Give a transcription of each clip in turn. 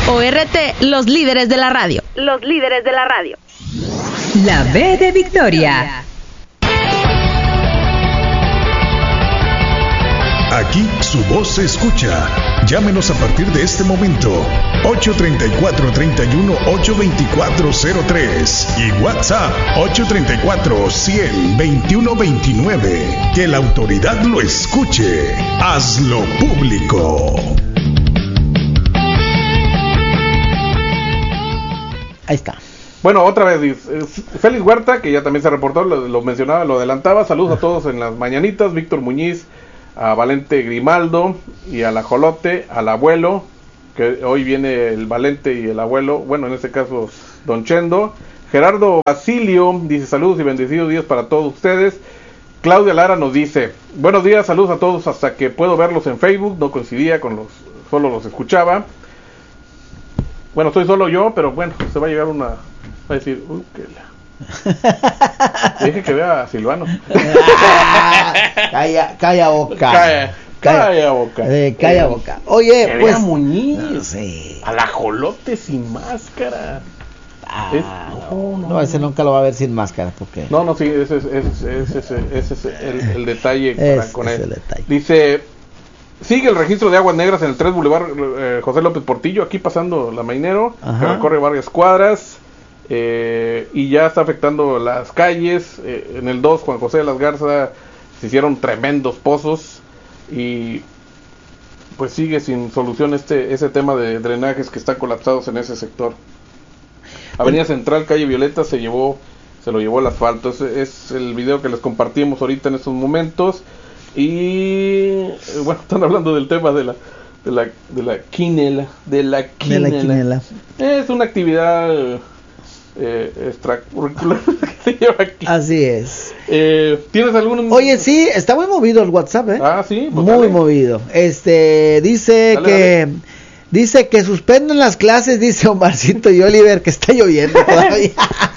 ORT, los líderes de la radio. Los líderes de la radio. La B de Victoria. Aquí su voz se escucha. Llámenos a partir de este momento. 834-31-824-03 y WhatsApp 834-100-2129. Que la autoridad lo escuche. Hazlo público. Ahí está. Bueno, otra vez, Félix Huerta, que ya también se reportó, lo mencionaba, lo adelantaba. Saludos a todos en las mañanitas. Víctor Muñiz, a Valente Grimaldo y al ajolote, al abuelo, que hoy viene el Valente y el abuelo, bueno, en este caso Don Chendo. Gerardo Basilio dice saludos y bendecidos días para todos ustedes. Claudia Lara nos dice buenos días, saludos a todos, hasta que puedo verlos en Facebook, no coincidía con solo los escuchaba. Bueno, estoy solo yo, pero bueno, se va a llegar va a decir, dije que vea a Silvano. Calla boca. Calla boca. Calla boca. Oye, que pues. vea Muñiz. No sé. Al ajolote sin máscara. No, ese nunca lo va a ver sin máscara. Porque... No, sí, ese es el detalle con él. Detalle. Dice, sigue el registro de aguas negras en el 3 Boulevard José López Portillo, aquí pasando la Mainero, que recorre varias cuadras. Y ya está afectando las calles. En el 2 Juan José de las Garzas se hicieron tremendos pozos y pues sigue sin solución ese tema de drenajes que están colapsados en ese sector. Avenida Central, calle Violeta, se lo llevó el asfalto. Ese es el video que les compartimos ahorita en estos momentos. Y bueno, están hablando del tema de la quinela. Es una actividad extracurricular que se lleva aquí. Así es. ¿Tienes algún? Oye, sí, está muy movido el WhatsApp, ¿eh? Ah, sí, pues muy dale. Movido. Dice que suspenden las clases, dice Omarcito y Oliver, que está lloviendo todavía.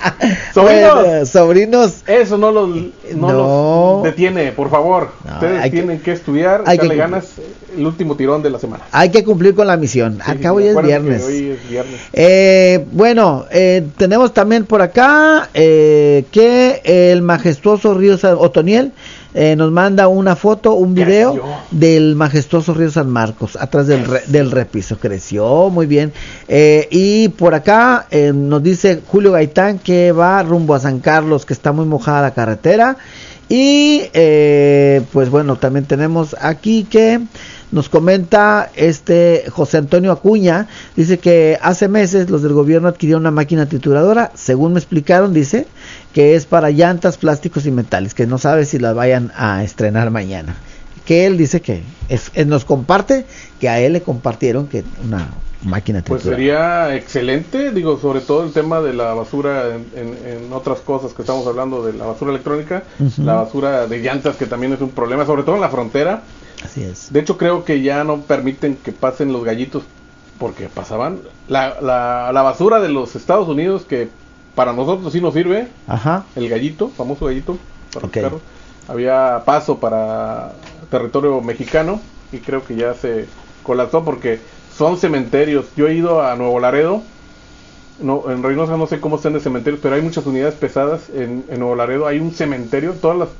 Sobrinos. Eso no los detiene, por favor. Ustedes tienen que estudiar, echarle ganas, el último tirón de la semana. Hay que cumplir con la misión. Sí, Acabo ya es viernes. Hoy es viernes. Bueno, tenemos también por acá que el majestuoso río Otoniel nos manda una foto, un video del majestuoso río San Marcos, atrás del repiso. Creció muy bien. Y por acá nos dice Julio Gaitán que va rumbo a San Carlos, que está muy mojada la carretera. Y pues bueno, también tenemos aquí que nos comenta José Antonio Acuña, dice que hace meses los del gobierno adquirieron una máquina trituradora, según me explicaron, dice que es para llantas, plásticos y metales, que no sabe si la vayan a estrenar mañana. Que él dice que nos comparte que a él le compartieron que una máquina trituradora. Pues sería excelente, digo, sobre todo el tema de la basura en otras cosas que estamos hablando, de la basura electrónica, la basura de llantas, que también es un problema, sobre todo en la frontera. Así es. De hecho, creo que ya no permiten que pasen los gallitos, porque pasaban la basura de los Estados Unidos, que para nosotros sí nos sirve. Ajá. El gallito, famoso gallito para los carros. Había paso para territorio mexicano y creo que ya se colapsó porque son cementerios. Yo he ido a Nuevo Laredo, en Reynosa no sé cómo están de cementerios, pero hay muchas unidades pesadas en Nuevo Laredo. Hay un cementerio,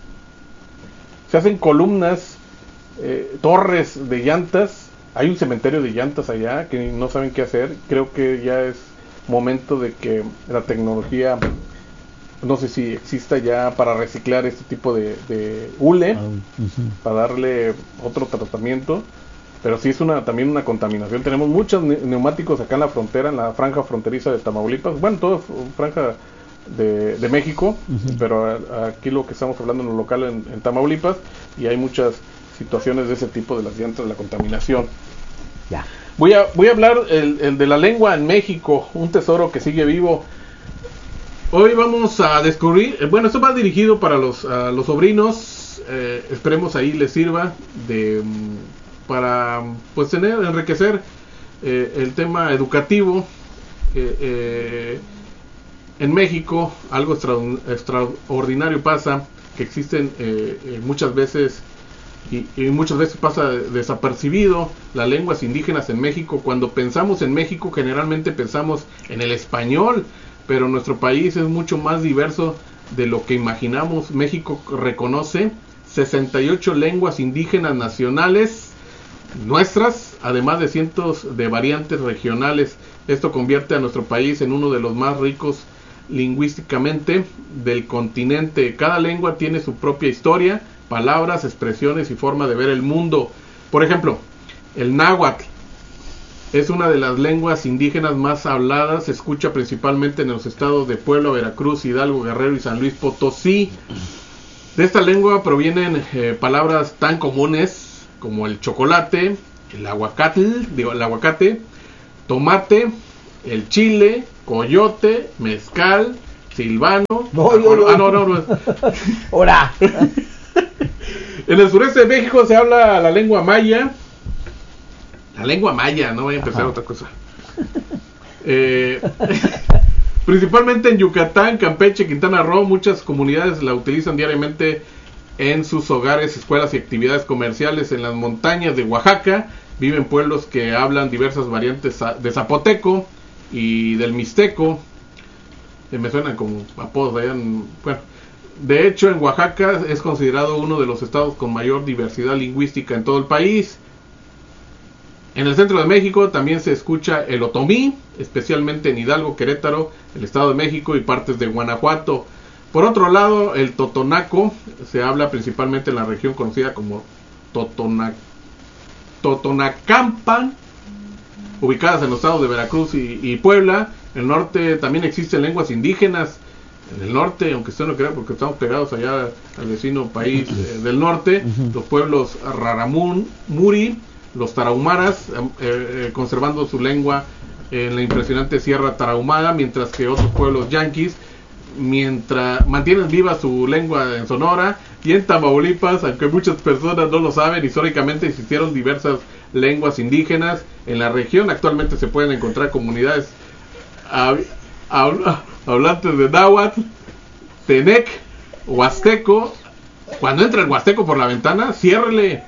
se hacen columnas, torres de llantas. Hay un cementerio de llantas allá que no saben qué hacer. Creo que ya es momento de que la tecnología, no sé si exista ya para reciclar este tipo de hule, para darle otro tratamiento, pero sí es también una contaminación. Tenemos muchos neumáticos acá en la frontera, en la franja fronteriza de Tamaulipas, bueno, toda franja de México, pero aquí lo que estamos hablando en lo local en Tamaulipas, y hay muchas situaciones de ese tipo de las llantas, de la contaminación. Ya. Voy a hablar el de la lengua en México, un tesoro que sigue vivo. Hoy vamos a descubrir, bueno, esto va dirigido para los sobrinos, esperemos ahí les sirva para pues enriquecer el tema educativo. En México algo extraordinario pasa, que existen muchas veces y muchas veces pasa desapercibido, las lenguas indígenas en México. Cuando pensamos en México, generalmente pensamos en el español, pero nuestro país es mucho más diverso de lo que imaginamos. México reconoce 68 lenguas indígenas nacionales nuestras, además de cientos de variantes regionales. Esto convierte a nuestro país en uno de los más ricos lingüísticamente del continente. Cada lengua tiene su propia historia, palabras, expresiones y forma de ver el mundo. Por ejemplo, el náhuatl es una de las lenguas indígenas más habladas. Se escucha principalmente en los estados de Puebla, Veracruz, Hidalgo, Guerrero y San Luis Potosí. De esta lengua provienen palabras tan comunes como el chocolate, el aguacate, tomate, el chile, coyote, mezcal, silvano. ¡Hora! En el sureste de México se habla la lengua maya. La lengua maya, no voy a empezar otra cosa. Principalmente en Yucatán, Campeche, Quintana Roo, muchas comunidades la utilizan diariamente en sus hogares, escuelas y actividades comerciales. En las montañas de Oaxaca viven pueblos que hablan diversas variantes de zapoteco y del mixteco. Me suenan como apodos allá bueno. De hecho, en Oaxaca es considerado uno de los estados con mayor diversidad lingüística en todo el país. En el centro de México también se escucha el otomí, especialmente en Hidalgo, Querétaro, el Estado de México y partes de Guanajuato. Por otro lado, el totonaco se habla principalmente en la región conocida como Totonacampan, ubicadas en los estados de Veracruz y Puebla. En el norte también existen lenguas indígenas. En el norte, aunque usted no crea, porque estamos pegados allá al vecino país del norte, los pueblos Raramún, Muri, los tarahumaras, conservando su lengua en la impresionante Sierra Tarahumara, mientras que otros pueblos yanquis mantienen viva su lengua en Sonora. Y en Tamaulipas, aunque muchas personas no lo saben, históricamente existieron diversas lenguas indígenas en la región. Actualmente se pueden encontrar comunidades hablantes de náhuatl, tenec, huasteco. Cuando entra el huasteco por la ventana, ciérrele.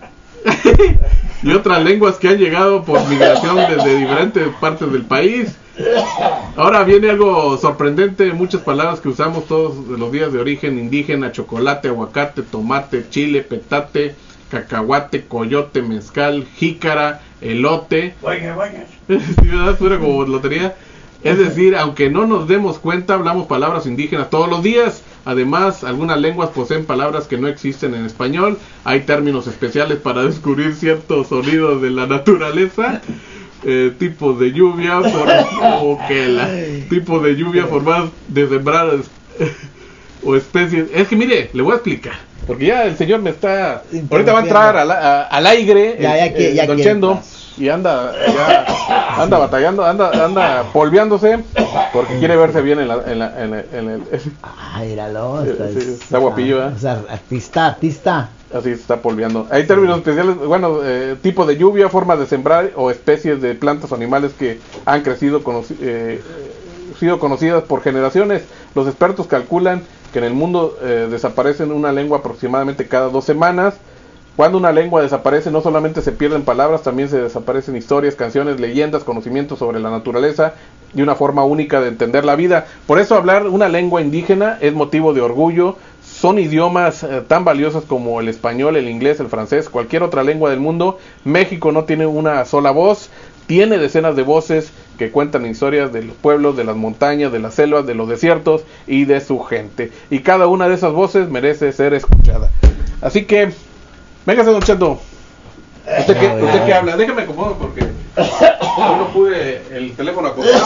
Y otras lenguas que han llegado por migración desde diferentes partes del país. Ahora viene algo sorprendente: muchas palabras que usamos todos los días de origen indígena: chocolate, aguacate, tomate, chile, petate, cacahuate, coyote, mezcal, jícara, elote. Sí, ¿verdad? Suena como lotería. Es decir, aunque no nos demos cuenta, hablamos palabras indígenas todos los días. Además, algunas lenguas poseen palabras que no existen en español. Hay términos especiales para descubrir ciertos sonidos de la naturaleza. Tipos de lluvia, tipos de lluvia formadas de sembradas o especies. Es que mire, le voy a explicar, porque ya el señor me está... Ahorita va a entrar al aire Don Chendo, y anda batallando, anda polveándose, porque quiere verse bien en el... míralo, está guapillo, ¿eh? O sea, artista. Así se está polveando. Hay términos especiales, bueno, tipo de lluvia, formas de sembrar o especies de plantas o animales que han crecido, sido conocidas por generaciones. Los expertos calculan que en el mundo desaparecen una lengua aproximadamente cada 2 semanas. Cuando una lengua desaparece, no solamente se pierden palabras, también se desaparecen historias, canciones, leyendas, conocimientos sobre la naturaleza y una forma única de entender la vida. Por eso hablar una lengua indígena es motivo de orgullo. Son idiomas tan valiosos como el español, el inglés, el francés, cualquier otra lengua del mundo. México no tiene una sola voz, tiene decenas de voces que cuentan historias de los pueblos, de las montañas, de las selvas, de los desiertos y de su gente. Y cada una de esas voces merece ser escuchada. Así que, véngase, Don Chendo. ¿Usted qué habla? Déjame acomodo porque yo no pude el teléfono acostado.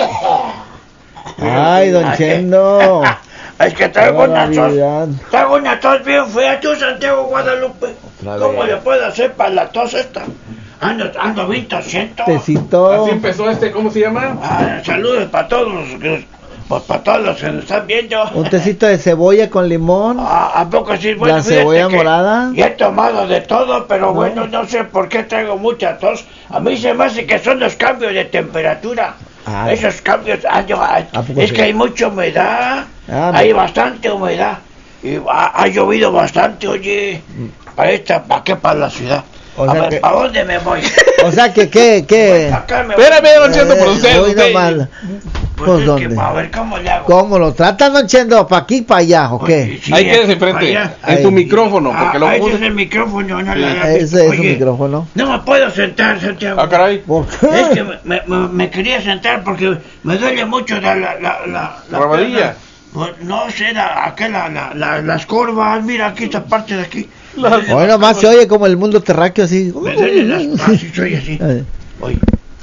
Ay, Don Chendo. Es que traigo una tos bien fea, tú, Santiago Guadalupe. ¿Cómo le puedo hacer para la tos esta? Ando bien tosiento. Tecito. Así empezó ¿cómo se llama? Saludos para todos, pues para todos los que nos están viendo. Un tecito de cebolla con limón. ¿A poco sí? Bueno, la cebolla morada. Y he tomado de todo, pero bueno, no sé por qué traigo mucha tos. A mí se me hace que son los cambios de temperatura. Esos cambios, es que hay mucha humedad, hay bastante humedad, y ha llovido bastante, oye, para esta, ¿para qué? Para la ciudad. O sea que... ¿Para dónde me voy? O sea que, ¿qué? Espérame, don Chendo, por usted. Pues ¿dónde? A ver, ¿cómo le hago? ¿Cómo lo tratan, don Chendo? ¿Para aquí, para allá, o qué? Sí, ahí quédese enfrente, en su micrófono, porque lo ese es el micrófono, no ese es su micrófono. No me puedo sentar, Santiago. Ah, caray. ¿Por qué? Es que me quería sentar porque me duele mucho la rabadilla. Pues, no sé, las curvas, mira aquí, esta parte de aquí. Hoy nomás se oye como el mundo terráqueo así. Me duele así, soy así. Oye.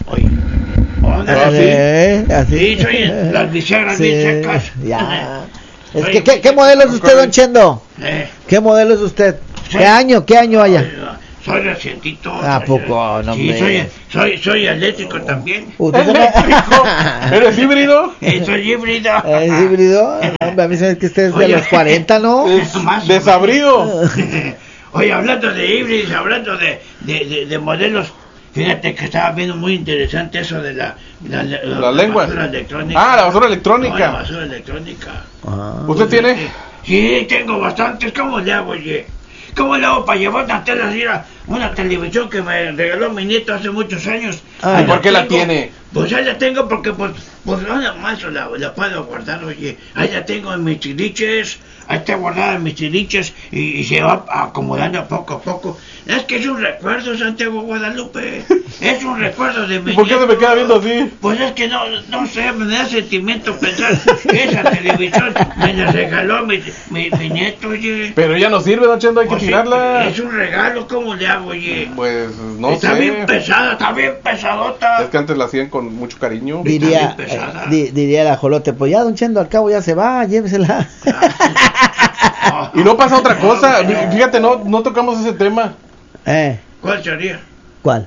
Así. Sí, soy las bisagras bien secas. Ya. Es que, ¿qué modelo es usted, don Chendo? ¿Qué modelo es usted? Sí. ¿Qué año haya? Soy recientito. ¿A poco? No, sí, soy eléctrico también. ¿Eléctrico? ¿Eres híbrido? Soy híbrido. ¿Es híbrido? Hombre, a mí se ve que usted es de los 40, ¿no? Desabrido. Oye, hablando de híbridos, hablando de modelos, fíjate que estaba viendo muy interesante eso de la lengua. basura electrónica. Ah, la basura electrónica. No, la basura electrónica. ¿Usted tiene? Sí, tengo bastantes. ¿Cómo le hago, oye? ¿Cómo le hago para llevar una tela así, una televisión que me regaló mi nieto hace muchos años? ¿Y por qué la tiene? Pues ahí la tengo porque pues nada más la puedo guardar, oye. Ahí la tengo en mis tiliches, ahí está guardada en mis tiliches y se va acomodando poco a poco. Es que es un recuerdo, Santiago Guadalupe. Es un recuerdo de mi ¿Y por qué se me queda viendo así? Pues es que no sé, me da sentimiento pensar que esa televisión me la regaló mi nieto, oye. Pero ya no sirve, don Chendo, hay que tirarla. Es un regalo, ¿cómo le hago, oye? Pues no sé. Está bien pesada, está bien pesadota. Es que antes la hacían con mucho cariño. Diría el ajolote, pues ya, don Chendo, al cabo ya se va, llévesela. Y no pasa otra cosa. Fíjate, no tocamos ese tema. ¿Cuál sería? ¿Cuál?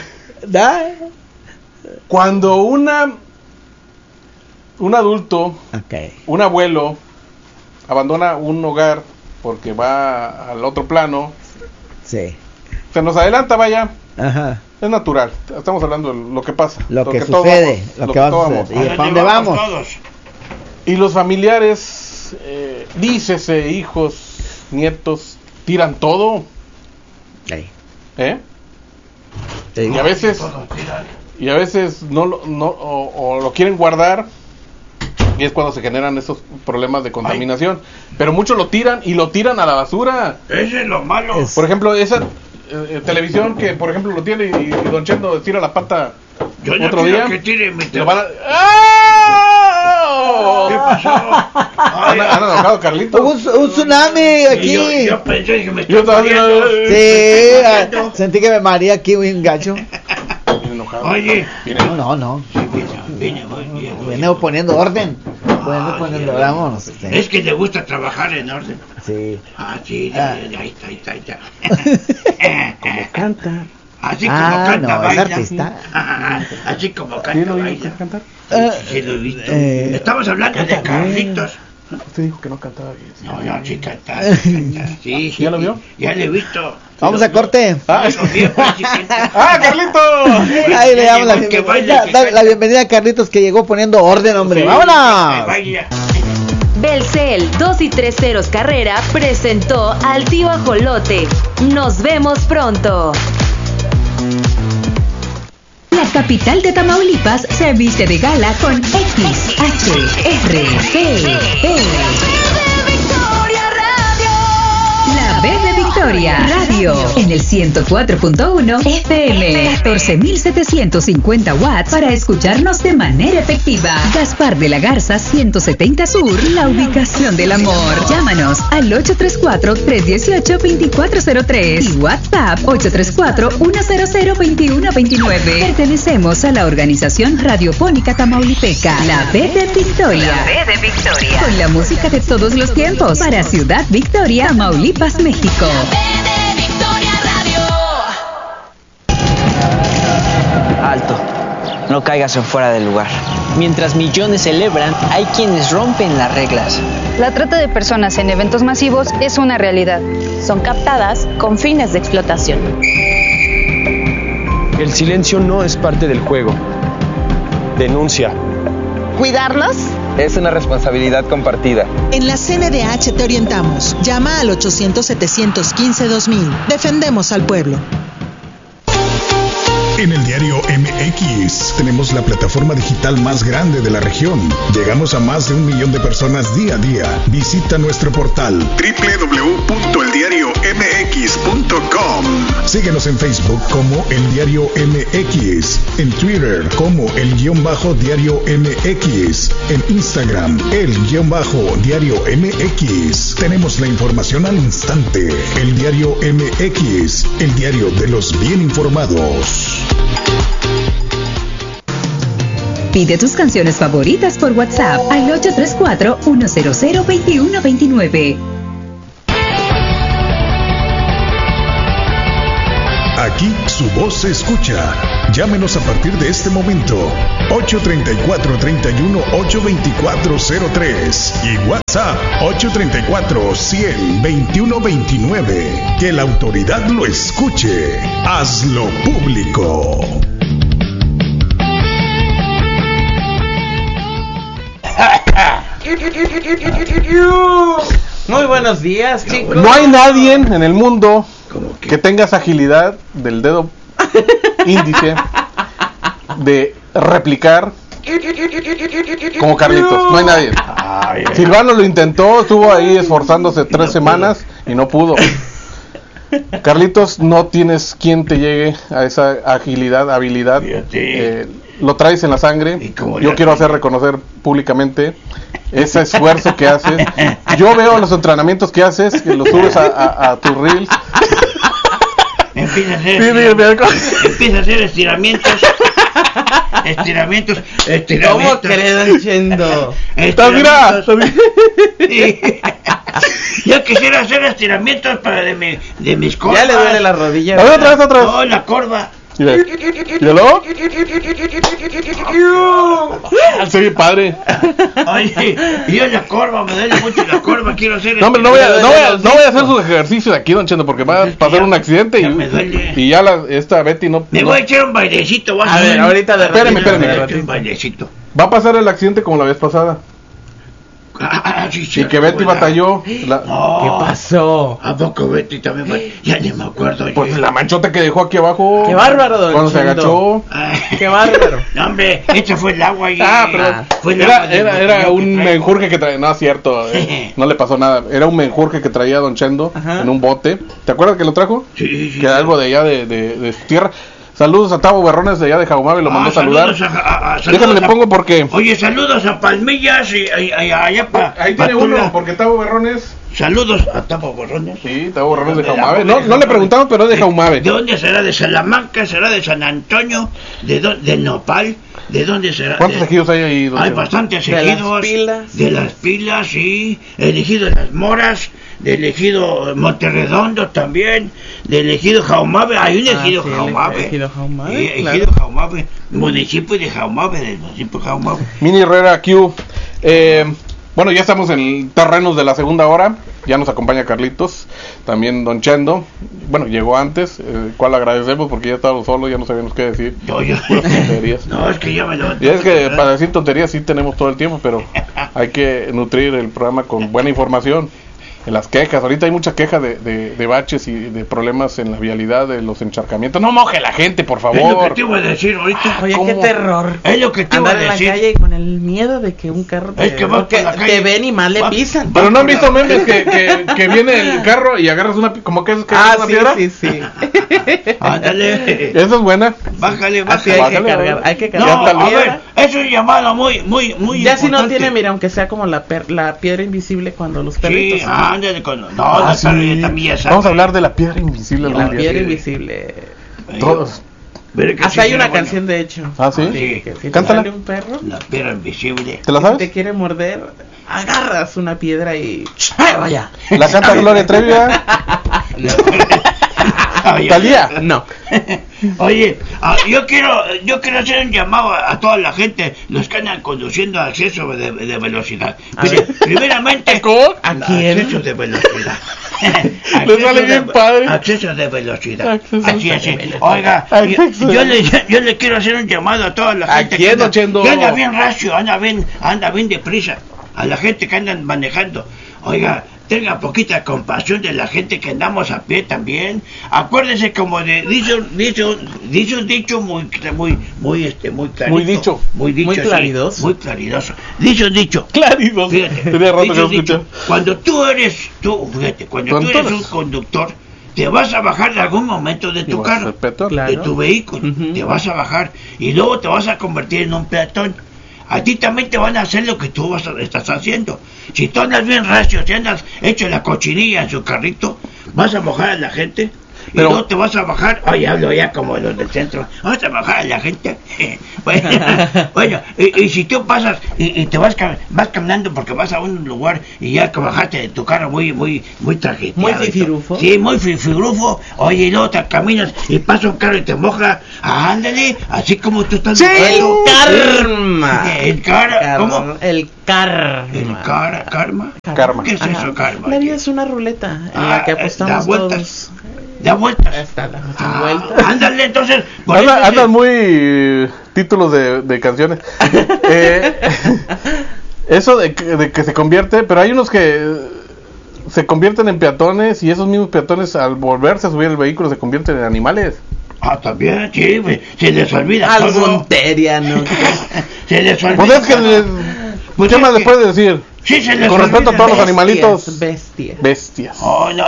Cuando un adulto, un abuelo, abandona un hogar porque va al otro plano, sí, se nos adelanta, vaya. Ajá. Es natural, estamos hablando de lo que pasa, lo que sucede, lo que va a suceder. ¿Y para dónde vamos? Y los familiares, dícese, hijos, nietos, tiran todo. Y a veces no lo quieren guardar, y es cuando se generan esos problemas de contaminación. Pero muchos lo tiran a la basura. Ese es lo malo. Por ejemplo, esa televisión que por ejemplo lo tiene y don Chendo tira la pata otro día. Que tire mi lo van a... ¿Qué pasó? ¿Han enojado, Carlitos? Un tsunami aquí. Yo pensé que me estaba muriendo. Sí, sentí que me mareé aquí un gacho. Oye, no. Viene poniendo orden. Vámonos. Es que le gusta trabajar en orden. Sí. Sí, ahí está. Como canta. Así como canta, baila. Es artista. Así como canta, baila. Cantar? Sí, lo he visto. Estamos hablando de Carlitos. Usted dijo que no cantaba bien. No, sí canta. Sí. ¿Ya lo vio? Ya lo he visto. Vamos a corte. Carlitos! Ahí le damos la bienvenida a Carlitos, que llegó poniendo orden, hombre. ¡Vámonos! Belcel 2 y 3 ceros Carrera presentó al tío Ajolote. Nos vemos pronto. La capital de Tamaulipas se viste de gala con XHRPE. La B de Victoria Radio en el 104.1 FM, 14.750 watts para escucharnos de manera efectiva. Gaspar de la Garza 170 Sur, la ubicación del amor. Llámanos al 834-318-2403 y WhatsApp 834-100-2129. Pertenecemos a la organización radiofónica tamaulipeca, La B de Victoria. La B de Victoria. Con la música de todos los tiempos para Ciudad Victoria, Tamaulipas, México. Alto, no caigas en fuera del lugar. Mientras millones celebran, hay quienes rompen las reglas. La trata de personas en eventos masivos es una realidad. Son captadas con fines de explotación. El silencio no es parte del juego. Denuncia. Cuidarnos es una responsabilidad compartida. En la CNDH te orientamos. Llama al 800-715-2000. Defendemos al pueblo. En el diario MX tenemos la plataforma digital más grande de la región. Llegamos a más de 1 millón de personas día a día. Visita nuestro portal www.eldiariomx.com. Síguenos en Facebook como El Diario MX, en Twitter como El_Diario MX, en Instagram El_Diario MX. Tenemos la información al instante. El Diario MX, el diario de los bien informados. Pide tus canciones favoritas por WhatsApp al 834-100-2129. Aquí su voz se escucha. Llámenos a partir de este momento. 834-31-824-03 y WhatsApp 834-100-2129. Que la autoridad lo escuche. Hazlo público. Muy buenos días, chicos. No hay nadie en el mundo que tenga esa agilidad del dedo índice de replicar como Carlitos. No hay nadie. Silvano lo intentó, estuvo ahí esforzándose 3 semanas y no pudo. Carlitos, no tienes quien te llegue a esa agilidad, habilidad. Lo traes en la sangre. Yo quiero hacer reconocer públicamente ese esfuerzo que haces. Yo veo los entrenamientos que haces, que los subes a tus reels. Empieza a hacer estiramientos. ¿Cómo crees, Chendo? Mira. Yo quisiera hacer estiramientos para de mis corvas. Ya le duele la rodilla. Otra vez. No, la corva. ¿Míralo? Sí, padre. Oye, yo la corva, me duele mucho la corva, quiero hacer... No, hombre, no voy a hacer sus ejercicios aquí, don Chendo, porque va a pasar un accidente y ya esta Betty no... Me voy a echar un bailecito, a ver, ahorita de Espérame. Un bailecito. Va a pasar el accidente como la vez pasada. Sí, y que Betty batalló. ¿Qué pasó? ¿A poco Betty también? Ya ni me acuerdo. Pues la manchota que dejó aquí abajo. ¡Qué bárbaro, don cuando Chendo! Se agachó. ¡Qué bárbaro! No, hombre, esto fue el agua ahí. Pero era un menjurje que traía. No, es cierto. No le pasó nada. Era un menjurje que traía don Chendo en un bote. ¿Te acuerdas que lo trajo? Sí. Que algo de allá de su tierra. Saludos a Tavo Berrones de allá de Jaumabe, lo mandó a saludar. Déjame le pongo porque... Oye, saludos a Palmillas y allá para... Ahí tiene uno, porque Tavo Berrones... Saludos a Tavo Berrones. Sí, Tavo Berrones de Jaumabe. No le preguntamos, pero es de Jaumabe. ¿De dónde será? ¿De Salamanca? ¿Será de San Antonio? ¿De Nopal? ¿De dónde será? ¿Cuántos ejidos hay ahí? Hay bastantes ejidos. De las pilas, sí. El ejido de las Moras. Del ejido Monterredondo también, del ejido Jaumabe, hay un ejido Jaumabe. Ejido Jaumabe, ejido Jaumabe, municipio de Jaumabe, del municipio de Jaumabe. Mini Herrera Q. Bueno, ya estamos en terrenos de la segunda hora. Ya nos acompaña Carlitos, también don Chendo. Bueno, llegó antes, cual agradecemos porque ya estábamos solos, ya no sabíamos qué decir. No, es que ya me lo... Y es que para decir tonterías sí tenemos todo el tiempo, pero hay que nutrir el programa con buena información. En las quejas, ahorita hay mucha queja de baches y de problemas en la vialidad, de los encharcamientos. No moje la gente, por favor. Es lo que te iba a decir ahorita. Oye, qué terror. Es lo que te iba a decir. Andar en la calle con el miedo de que un carro te ven y mal le pisan. Pero no han visto memes que viene el carro y agarras una, como que es una piedra. Sí. Ándale. Esa es buena. Bájale. Hay que cargar. No, a ver, eso es llamado muy ya importante. si no tiene, mira, aunque sea como la piedra invisible cuando los perritos. Sí, ándale con... No, sí. Vamos a hablar de la piedra invisible. La piedra invisible. Todos. Hasta hay una canción, de hecho. ¿Ah, sí? Que si cántala. te sale un perro, la piedra invisible. ¿Te la sabes? Si te quiere morder, agarras una piedra y... ¡Vaya! ¿La canta Gloria Trevi? Talía. No. Oye, yo quiero hacer un llamado a toda la gente, los que andan conduciendo a exceso de velocidad. Primeramente, ¿a quién? Exceso de velocidad. Les vale bien padre. Exceso de velocidad. Así. Oiga, yo le quiero hacer un llamado a toda la gente que anda bien racio, anda bien deprisa, a la gente que andan manejando. Oiga, tenga poquita compasión de la gente que andamos a pie también. Acuérdese como dice un dicho muy clarito. Muy claridoso. Dice un dicho. Claridoso. Fíjate, cuando tú eres un conductor, te vas a bajar en algún momento de tu carro, de tu vehículo, te vas a bajar y luego te vas a convertir en un peatón. A ti también te van a hacer lo que tú estás haciendo. Si tú andas bien racio, si andas hecho la cochinilla en su carrito, vas a mojar a la gente. Y luego te vas a bajar, oye, hablo ya como los del centro, vas a bajar a la gente. Bueno, y si tú pasas y te vas caminando porque vas a un lugar y ya que bajaste de tu carro muy trajeteado. Muy fifirufo. Sí, muy fifirufo. Oye, y luego te caminas y pasa un carro y te moja. Ándale, así como tú estás. ¡Sí! Karma. ¿Cómo? El karma. Karma. ¿Qué es eso, karma? La vida es una ruleta en la que apostamos todos. Da vueltas. Ándale, entonces. Andan muy títulos de canciones. Eso de que se convierte, pero hay unos que se convierten en peatones y esos mismos peatones al volverse a subir el vehículo se convierten en animales. También, sí, se les olvida algo tontería, ¿no? Se les olvida. Pues es que, ¿qué más le puede decir? Sí, se les con respeto a todos los animalitos. Bestias. Oh, no.